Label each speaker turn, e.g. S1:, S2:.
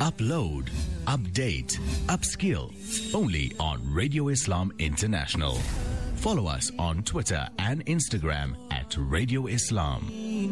S1: Upload, update, upskill. Only on Radio Islam International. Follow us on Twitter and Instagram at Radio Islam.